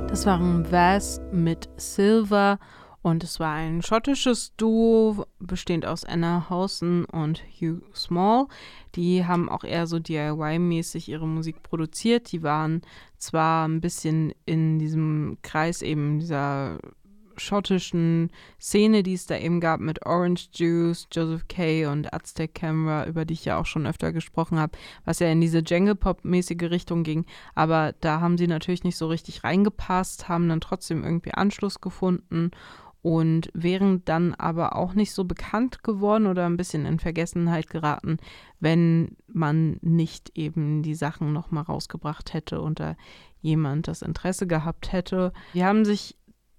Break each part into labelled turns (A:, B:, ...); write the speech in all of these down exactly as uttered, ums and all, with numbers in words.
A: Das waren Vaz mit Silver und es war ein schottisches Duo, bestehend aus Anna Howson und Hugh Small. Die haben auch eher so D I Y-mäßig ihre Musik produziert. Die waren zwar ein bisschen in diesem Kreis eben dieser schottischen Szene, die es da eben gab mit Orange Juice, Joseph Kay und Aztec Camera, über die ich ja auch schon öfter gesprochen habe, was ja in diese Jangle-Pop-mäßige Richtung ging. Aber da haben sie natürlich nicht so richtig reingepasst, haben dann trotzdem irgendwie Anschluss gefunden und wären dann aber auch nicht so bekannt geworden oder ein bisschen in Vergessenheit geraten, wenn man nicht eben die Sachen nochmal rausgebracht hätte und da jemand das Interesse gehabt hätte. Die haben sich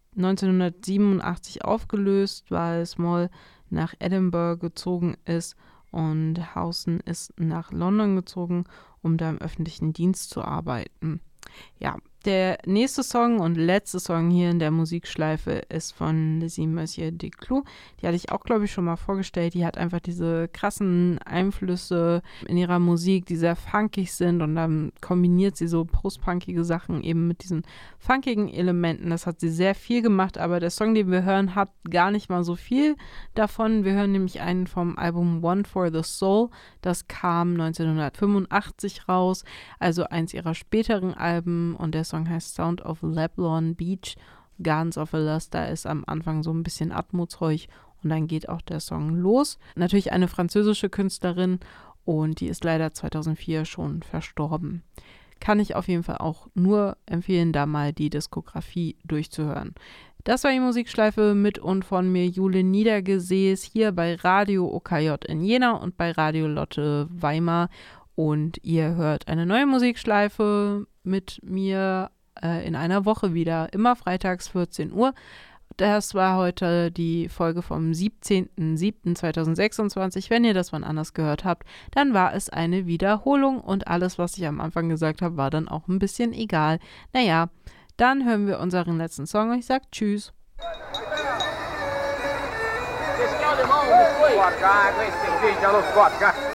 A: neunzehnhundertsiebenundachtzig aufgelöst, weil Small nach Edinburgh gezogen ist und Howson ist nach London gezogen, um da im öffentlichen Dienst zu arbeiten. Ja, der nächste Song und letzte Song hier in der Musikschleife ist von Lizzie Mercier Desclous. Die hatte ich auch, glaube ich, schon mal vorgestellt. Die hat einfach diese krassen Einflüsse in ihrer Musik, die sehr funkig sind und dann kombiniert sie so postpunkige Sachen eben mit diesen funkigen Elementen. Das hat sie sehr viel gemacht, aber der Song, den wir hören, hat gar nicht mal so viel davon. Wir hören nämlich einen vom Album One for the Soul. Das kam neunzehnhundertfünfundachtzig raus, also eins ihrer späteren Alben, und der Song heißt Sound of Leblon Beach. Gardens of a Lost, da ist am Anfang so ein bisschen Atmoszeug und dann geht auch der Song los. Natürlich eine französische Künstlerin und die ist leider zweitausendvier schon verstorben. Kann ich auf jeden Fall auch nur empfehlen, da mal die Diskografie durchzuhören. Das war die Musikschleife mit und von mir, Jule Niedergesäß, hier bei Radio O K J in Jena und bei Radio Lotte Weimar. Und ihr hört eine neue Musikschleife mit mir äh, in einer Woche wieder, immer freitags vierzehn Uhr. Das war heute die Folge vom siebzehnten siebten zweitausendsechsundzwanzig. Wenn ihr das wann anders gehört habt, dann war es eine Wiederholung und alles, was ich am Anfang gesagt habe, war dann auch ein bisschen egal. Naja, dann hören wir unseren letzten Song und ich sage Tschüss. Vodka,